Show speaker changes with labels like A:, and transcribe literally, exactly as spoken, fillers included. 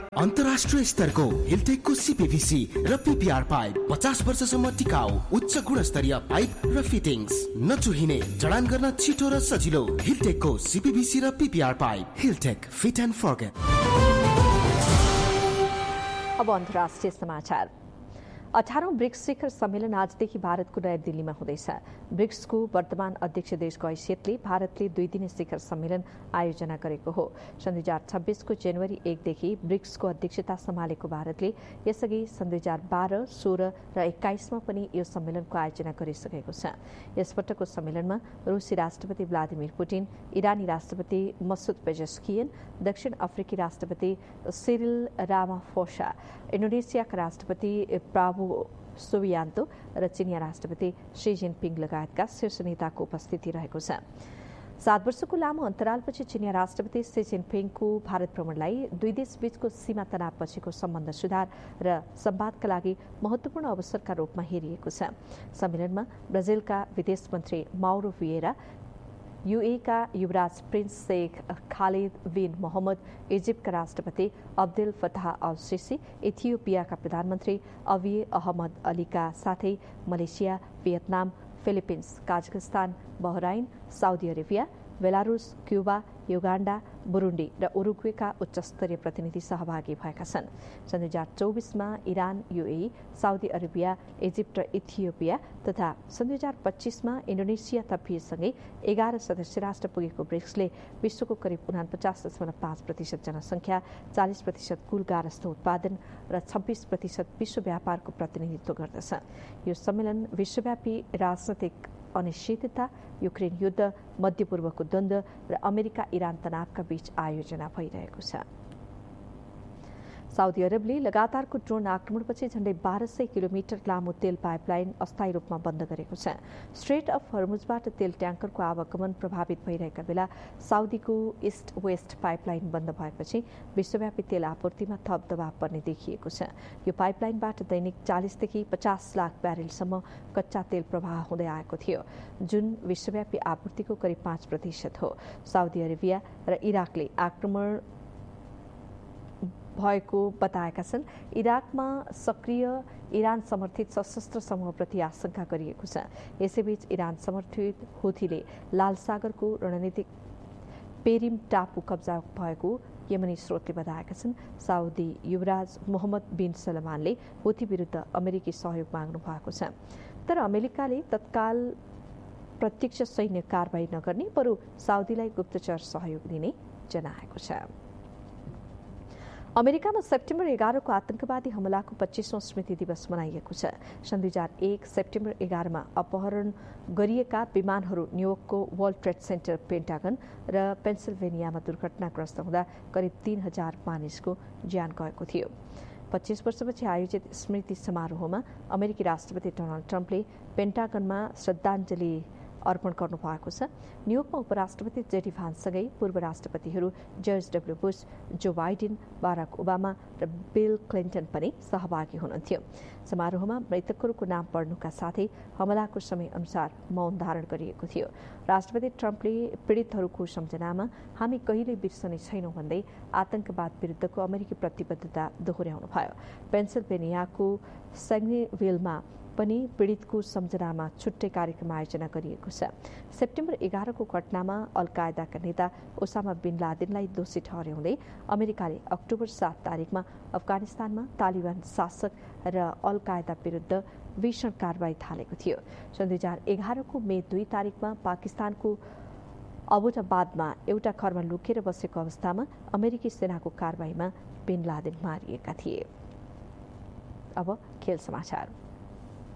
A: अन्तर्राष्ट्रिय स्तरको हिलटेकको सीपीवीसी र पीपीआर पाइप पचास वर्षसम्म टिकाउ उच्च गुणस्तरीय पाइप र फिटिङ्स, नचुहिने, जडान गर्न छिटो र सजिलो। हिलटेकको सीपीवीसी र PPR pipe. हिलटेक, fit and forget.
B: अब अन्तर्राष्ट्रिय समाचार। अठारौं ब्रिक्स शिखर सम्मेलन आजदेखि भारतको नयाँ दिल्लीमा हुँदैछ। ब्रिक्सको वर्तमान अध्यक्ष देशको हैसियतले भारतले दुई दिने शिखर सम्मेलन आयोजना गरेको हो। सन् दुई हजार छब्बीसको जनवरी एकदेखि ब्रिक्सको अध्यक्षता सम्हालेको भारतले यसअघि सन् दुई हजार बाह्र सोह्र र एक्काइसमा पनि यो सम्मेलनको आयोजना गरिसकेको छ। यसपटकको सम्मेलनमा रुसी राष्ट्रपति व्लादिमिर पुटिन, इरानी राष्ट्रपति मसुद पेजेस्कियन, दक्षिण अफ्रिकी राष्ट्रपति सिरिल रामाफोसा, इन्डोनेसियाका राष्ट्रपति प्रावो सुबियान्तो र चिनिया राष्ट्रपति शी जिनपिङ लगायतका शीर्ष नेताको उपस्थिति रहेको छ। सात वर्षको लामो अन्तरालपछि चिनिया राष्ट्रपति शी जिनपिङको भारत भ्रमणलाई दुई देशबीचको सीमा तनावपछिको सम्बन्ध सुधार र संवादका लागि महत्वपूर्ण अवसरका रूपमा हेरिएको छ। सम्मेलनमा ब्राजिलका विदेश मन्त्री माउरो विएरा, यूएका युवराज प्रिन्स शेख खालिद बिन मोहम्मद, इजिप्टका राष्ट्रपति अब्देल फताह अल सिसी, इथियोपियाका प्रधानमन्त्री अबिय अहमद अलीका साथै Malaysia, Vietnam, Philippines, काजाखस्तान, Bahrain, Saudi Arabia, Belarus, Cuba, Uganda, बुरुन्डी र उरुग्वेका उच्चस्तरीय प्रतिनिधि सहभागी भएका छन्। सन् दुई हजार चौबिसमा Iran, UAE, Saudi Arabia, Egypt र इथियोपिया तथा सन् दुई हजार पच्चीसमा इन्डोनेसिया थपिएसँगै एघार सदस्य राष्ट्र पुगेको ब्रिक्सले विश्वको करिब उनापचास दशमलव पाँच प्रतिशत जनसङ्ख्या, चालिस प्रतिशत कुल गारस्थ उत्पादन र छब्बीस प्रतिशत विश्व व्यापारको प्रतिनिधित्व गर्दछ। यो सम्मेलन विश्वव्यापी राजनैतिक अनिश्चितता, युक्रेन युद्ध, मध्यपूर्वको द्वन्द्व र अमेरिका इरान तनावका बीच आयोजना भइरहेको छ। साउदी अरबले लगातारको ड्रोन आक्रमणपछि झण्डै बाह्र सय किलोमिटर लामो तेल पाइपलाइन अस्थायी रूपमा बन्द गरेको छ। स्ट्रेट अफ हर्मुजबाट तेल ट्याङ्करको आवागमन प्रभावित भइरहेका बेला साउदीको इस्ट वेस्ट पाइपलाइन बन्द भएपछि विश्वव्यापी तेल आपूर्तिमा थप दबाव पर्ने देखिएको छ। यो पाइपलाइनबाट दैनिक चालिसदेखि पचास लाख ब्यारेलसम्म कच्चा तेल प्रवाह हुँदै आएको थियो, जुन विश्वव्यापी आपूर्तिको करिब पाँच प्रतिशत हो। साउदी अरेबिया र इराकले आक्रमण भएको बताएका छन्। इराकमा सक्रिय इरान समर्थित सशस्त्र समूहप्रति आशंका गरिएको छ। यसैबीच इरान समर्थित हुथीले लाल सागरको रणनीतिक पेरिम टापु कब्जा भएको यमनी स्रोतले बताएका छन्। साउदी युवराज मोहम्मद बिन सलमानले हुथी विरुद्ध अमेरिकी सहयोग माग्नु भएको छ, तर अमेरिकाले तत्काल प्रत्यक्ष सैन्य कारबाही नगर्ने बरु साउदीलाई गुप्तचर सहयोग दिने जनाएको छ। अमेरिकामा सेप्टेम्बर एघारको आतंकवादी हमलाको पच्चीसौं स्मृति दिवस मनाइएको छ। सन् दुई हजार एक सेप्टेम्बर एघारमा अपहरण गरिएका विमानहरू न्युयोर्कको वर्ल्ड ट्रेड सेन्टर, पेन्टागन र पेन्सिल्भेनियामा दुर्घटनाग्रस्त हुँदा करिब तीन हजार मानिसको ज्यान गएको थियो। पच्चीस वर्षपछि आयोजित स्मृति समारोहमा अमेरिकी राष्ट्रपति डोनाल्ड ट्रम्पले पेन्टागनमा श्रद्धाञ्जली अर्पण गर्नुभएको छ। न्युयोर्कमा उपराष्ट्रपति जेडी भान्ससँगै पूर्व राष्ट्रपतिहरू George W Bush, Joe Biden, Barack Obama र बिल क्लिन्टन पनि सहभागी हुनुहुन्थ्यो। समारोहमा मृतकहरूको नाम पढ्नुका साथै हमलाको समय अनुसार मौन धारण गरिएको थियो। राष्ट्रपति ट्रम्पले पीडितहरूको सम्झनामा हामी कहिले बिर्सने छैनौं भन्दै आतंकवाद विरुद्धको अमेरिकी प्रतिबद्धता दोहोर्याउनु भयो। पेन्सिल्भेनियाको सेग्नेभिलमा पनि पीडितको सम्झनामा छुट्टै कार्यक्रम आयोजना गरिएको छ। सेप्टेम्बर एघारको घटनामा अल कायदाका नेता ओसामा बिन लादेनलाई दोषी ठहर्याउँदै अमेरिकाले अक्टोबर सात तारिकमा अफगानिस्तानमा तालिबान शासक र अल कायदा विरुद्ध भीषण कारबाही थालेको थियो। सन् दुई हजार एघारको मे दुई तारिकमा पाकिस्तानको अबोटाबादमा एउटा घरमा लुकेर बसेको अवस्थामा अमेरिकी सेनाको कारबाहीमा बिन लादेन मारिएका थिए। अब खेल समाचार।